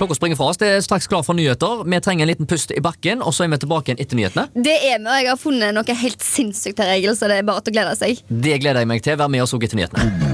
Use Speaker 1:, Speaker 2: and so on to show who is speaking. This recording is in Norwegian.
Speaker 1: klokka springer fra oss. Det er straks klar for nyheter. Vi trenger en liten pust i bakken, og så er vi tilbake igjen etter nyhetene.
Speaker 2: Det er vi, og jeg har funnet noe helt sinnssykt her, Egil, så det er bare til å glede seg.
Speaker 1: Det gleder jeg meg til. Vær med oss også etter nyhetene.